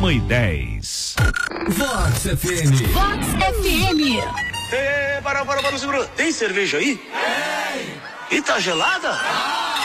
1h10. Vox FM. Vox FM. Para, segura. Tem cerveja aí? Tem. E tá gelada?